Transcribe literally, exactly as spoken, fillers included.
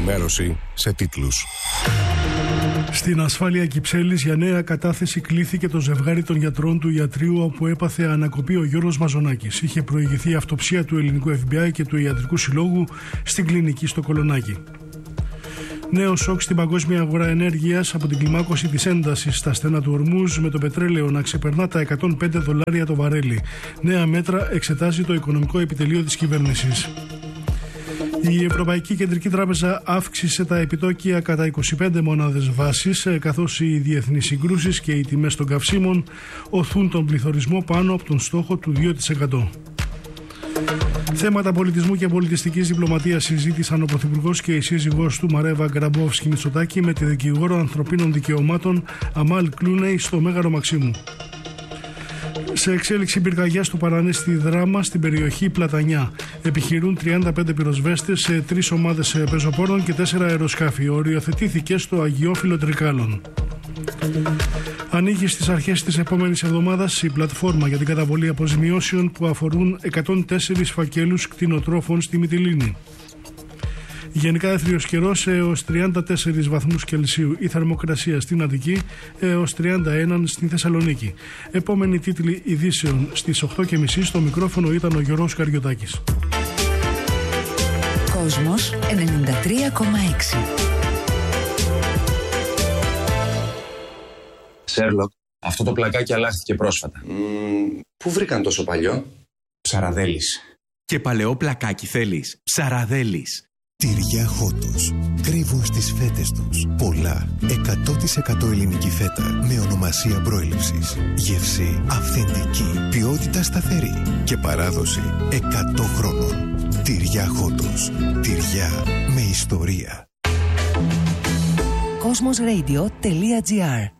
ενημέρωση σε τίτλους. Στην ασφάλεια Κυψέλης για νέα κατάθεση κλήθηκε το ζευγάρι των γιατρών του ιατρείου όπου έπαθε ανακοπή ο Γιώργος Μαζονάκης. Είχε προηγηθεί η αυτοψία του ελληνικού εφ μπι άι και του Ιατρικού Συλλόγου στην κλινική στο Κολονάκι. Νέο σοκ στην παγκόσμια αγορά ενέργειας από την κλιμάκωση της έντασης στα στενά του Ορμούζ, με το πετρέλαιο να ξεπερνά τα εκατόν πέντε δολάρια το βαρέλι. Νέα μέτρα εξετάζει το οικονομικό επιτελείο της κυβέρνησης. Η Ευρωπαϊκή Κεντρική Τράπεζα αύξησε τα επιτόκια κατά είκοσι πέντε μονάδες βάσης, καθώς οι διεθνείς συγκρούσεις και οι τιμές των καυσίμων οθούν τον πληθωρισμό πάνω από τον στόχο του δύο τοις εκατό. Θέματα πολιτισμού και πολιτιστικής διπλωματίας συζήτησαν ο Πρωθυπουργός και η σύζυγός του Μαρέβα Γκραμπόφσκι Μητσοτάκη με τη δικηγόρο ανθρωπίνων δικαιωμάτων Αμάλ Κλούνεϊ στο Μέγαρο Μαξίμου. Σε εξέλιξη πυρκαγιά του Παρανέστη Δράμα στην περιοχή Πλατανιά. Επιχειρούν τριάντα πέντε πυροσβέστες σε τρεις ομάδες πεζοπόρων και τέσσερα αεροσκάφη. Οριοθετήθηκε στο Αγιόφυλλο Τρικάλων. Ανοίγει στις αρχές της επόμενης εβδομάδας η πλατφόρμα για την καταβολή αποζημιώσεων που αφορούν εκατόν τέσσερις φακέλους κτηνοτρόφων στη Μυτιλήνη. Γενικά έθριος καιρός έως τριάντα τέσσερις βαθμούς Κελσίου, η θερμοκρασία στην Αττική έως τριάντα ένα στην Θεσσαλονίκη. Επόμενη τίτλη ειδήσεων στις οκτώ και μισή. Στο μικρόφωνο ήταν ο Γιώργος Καριωτάκης. Κόσμος ενενήντα τρία κόμμα έξι. Σέρλοκ, αυτό το πλακάκι αλλάχθηκε πρόσφατα. Mm, πού βρήκαν τόσο παλιό? Ψαραδέλης. Και παλαιό πλακάκι θέλεις? Ψαραδέλης. Τυριά Χότος. Κρύβουν στις φέτες τους πολλά εκατό τοις εκατό ελληνική φέτα με ονομασία προέλευσης. Γεύση αυθεντική, ποιότητα σταθερή και παράδοση εκατό χρόνων. Τυριά Χότος. Τυριά με ιστορία. Κόσμος ρέιντιο τελεία τζι άρ